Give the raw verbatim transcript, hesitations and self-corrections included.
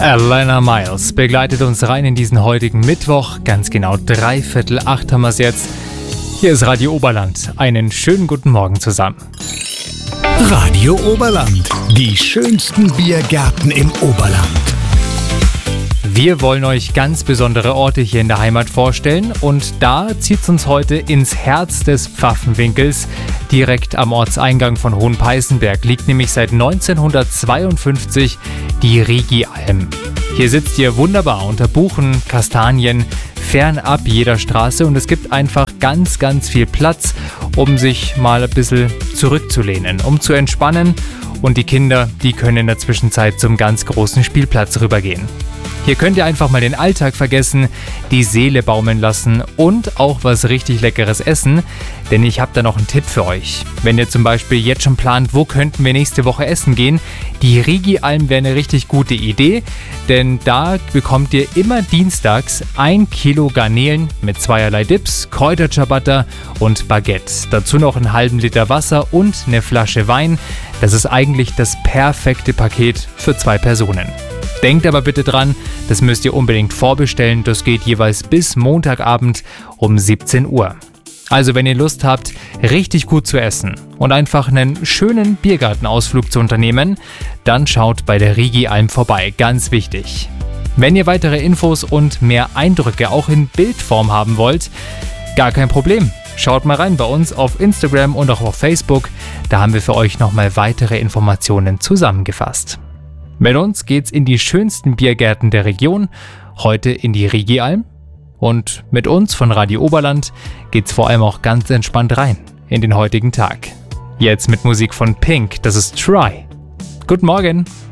Alana Miles begleitet uns rein in diesen heutigen Mittwoch. Ganz genau dreiviertel acht haben wir es jetzt. Hier ist Radio Oberland. Einen schönen guten Morgen zusammen. Radio Oberland. Die schönsten Biergärten im Oberland. Wir wollen euch ganz besondere Orte hier in der Heimat vorstellen und da zieht es uns heute ins Herz des Pfaffenwinkels. Direkt am Ortseingang von Hohenpeißenberg liegt nämlich seit neunzehnhundertzweiundfünfzig die Rigi-Alm. Hier sitzt ihr wunderbar unter Buchen, Kastanien, fernab jeder Straße und es gibt einfach ganz, ganz viel Platz, um sich mal ein bisschen zurückzulehnen, um zu entspannen und die Kinder, die können in der Zwischenzeit zum ganz großen Spielplatz rübergehen. Hier könnt ihr einfach mal den Alltag vergessen, die Seele baumeln lassen und auch was richtig Leckeres essen, denn ich habe da noch einen Tipp für euch. Wenn ihr zum Beispiel jetzt schon plant, wo könnten wir nächste Woche essen gehen, die Rigi-Alm wäre eine richtig gute Idee, denn da bekommt ihr immer dienstags ein Kilo Garnelen mit zweierlei Dips, Kräuterciabatta und Baguette. Dazu noch einen halben Liter Wasser und eine Flasche Wein. Das ist eigentlich das perfekte Paket für zwei Personen. Denkt aber bitte dran, das müsst ihr unbedingt vorbestellen. Das geht jeweils bis Montagabend um siebzehn Uhr. Also wenn ihr Lust habt, richtig gut zu essen und einfach einen schönen Biergartenausflug zu unternehmen, dann schaut bei der Rigi-Alm vorbei. Ganz wichtig. Wenn ihr weitere Infos und mehr Eindrücke auch in Bildform haben wollt, gar kein Problem. Schaut mal rein bei uns auf Instagram und auch auf Facebook. Da haben wir für euch nochmal weitere Informationen zusammengefasst. Mit uns geht's in die schönsten Biergärten der Region, heute in die Rigi-Alm. Und mit uns von Radio Oberland geht's vor allem auch ganz entspannt rein in den heutigen Tag. Jetzt mit Musik von Pink, das ist Try. Guten Morgen!